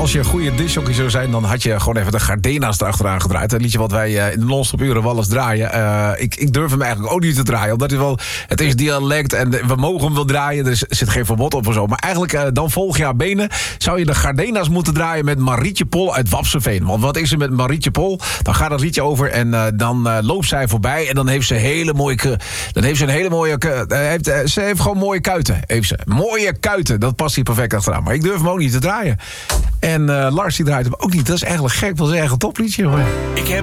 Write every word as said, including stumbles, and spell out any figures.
als je een goede discjockey zou zijn, dan had je gewoon even de Gardena's erachteraan gedraaid. Een liedje wat wij uh, in de non-stop uren wel eens draaien. Uh, ik, ik durf hem eigenlijk ook niet te draaien, omdat het wel, het is dialect en we mogen hem wel draaien. Er is, zit geen verbod op of zo. Maar eigenlijk, uh, dan volg je haar benen, zou je de Gardena's moeten draaien met Marietje Pol uit Wapseveen. Want wat is er met Marietje Pol? Dan gaat het liedje over en uh, dan uh, loopt zij voorbij en dan heeft ze hele mooie, dan heeft ze een hele mooie, uh, heeft, uh, ze heeft gewoon mooie kuiten. Heeft ze. Mooie kuiten, dat past hier perfect achteraan. Maar ik durf hem ook niet te draaien. En uh, Lars die draait hem ook niet. Dat is eigenlijk gek, dat is echt een topliedje. Hoor. Ik heb